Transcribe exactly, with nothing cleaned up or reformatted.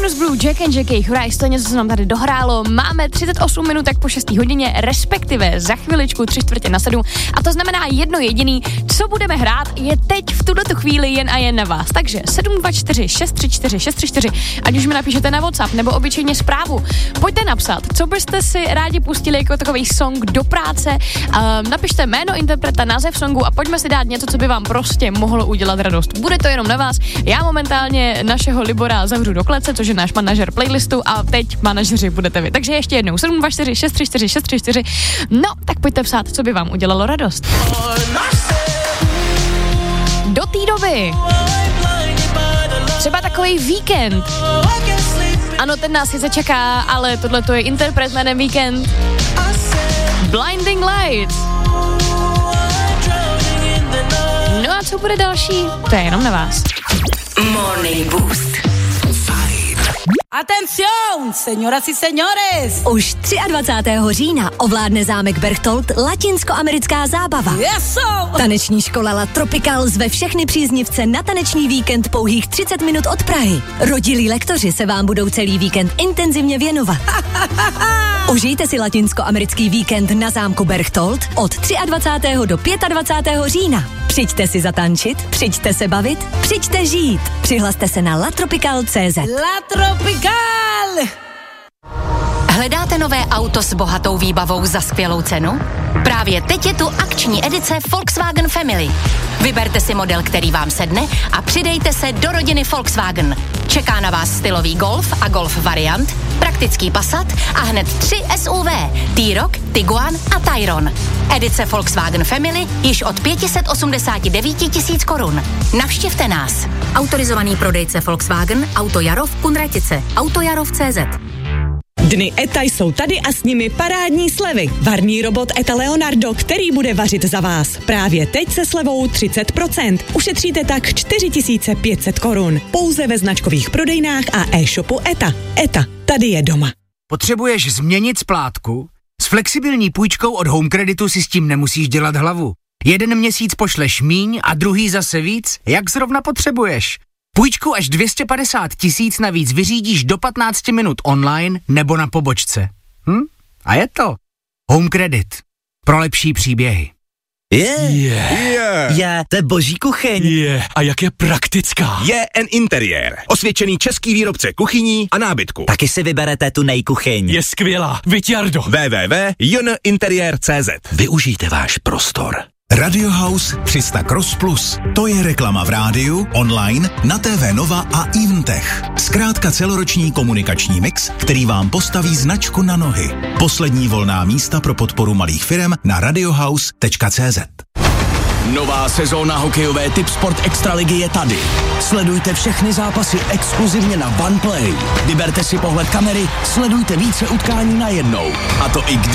Jonas Blue, Jack and Jackie, Christ, to je něco, co nám tady dohrálo. Máme třicet osm minutek po šesté hodině, respektive za chviličku tři čtvrtě na sedm. A to znamená jedno jediný, co budeme hrát, je teď v tuto chvíli jen a jen na vás. Takže sedm dva čtyři šest tři čtyři šest tři čtyři, ať už mi napíšete na WhatsApp nebo obyčejně zprávu. Pojďte napsat, co byste si rádi pustili jako takový song do práce. Um, napište jméno interpreta, název songu a pojďme si dát něco, co by vám prostě mohlo udělat radost. Bude to jenom na vás. Já momentálně našeho Libora zavřu do klece, což je náš manažer playlistu, a teď manažeři budete vy. Takže ještě jednou sedm dva čtyři šest tři čtyři šest tři čtyři. No, tak pojďte psát, co by vám udělalo radost. Do té doby třeba takový víkend. Ano, ten nás sice čeká, ale tohle to je interpret jménem Víkend. Blinding Lights. No a co bude další? To je jenom na vás. Morning Boost. Atención, señoras y señores! Už dvacátého třetího října ovládne zámek Berchtold latinskoamerická zábava. Yes, Taneční škola La Tropical zve všechny příznivce na taneční víkend pouhých třicet minut od Prahy. Rodilí lektoři se vám budou celý víkend intenzivně věnovat. Užijte si latinskoamerický víkend na zámku Berchtold od dvacátého třetího do dvacátého pátého října. Přijďte si zatančit, přijďte se bavit, přijďte žít. Přihlaste se na latropical tečka cé zet. La Tropical! Hledáte nové auto s bohatou výbavou za skvělou cenu? Právě teď je tu akční edice Volkswagen Family. Vyberte si model, který vám sedne a přidejte se do rodiny Volkswagen. Čeká na vás stylový Golf a Golf variant, praktický Passat a hned tři S U V, T-Roc, Tiguan a Tayron. Edice Volkswagen Family již od pět set osmdesát devět tisíc korun. Navštivte nás. Autorizovaný prodejce Volkswagen, Auto Jarov, Kunratice, autojarov tečka cé zet. Dny ETA jsou tady a s nimi parádní slevy. Varný robot ETA Leonardo, který bude vařit za vás. Právě teď se slevou třicet procent. Ušetříte tak čtyři tisíce pět set korun. Pouze ve značkových prodejnách a e-shopu ETA. ETA, tady je doma. Potřebuješ změnit splátku? S flexibilní půjčkou od Home Creditu si s tím nemusíš dělat hlavu. Jeden měsíc pošleš míň a druhý zase víc, jak zrovna potřebuješ. Půjčku až dvě stě padesát tisíc navíc vyřídíš do patnáct minut online nebo na pobočce. Hm? A je to Home Credit. Pro lepší příběhy. Je, yeah. yeah. yeah. to je boží kuchyň. Je, yeah. a jak je praktická. Je en interiér. Osvědčený český výrobce kuchyní a nábytku. Taky si vyberete tu nejkuchyň. Je skvělá, Vyťardo. w w w tečka j n interiér tečka cé zet. Využijte váš prostor. Radio House tři sta Cross Plus. To je reklama v rádiu, online, na T V Nova a Eventech. Zkrátka celoroční komunikační mix, který vám postaví značku na nohy. Poslední volná místa pro podporu malých firem na radiohouse tečka cé zet. Nová sezóna hokejové Tipsport Extraligy je tady. Sledujte všechny zápasy exkluzivně na OnePlay. Vyberte si pohled kamery, sledujte více utkání najednou. A to i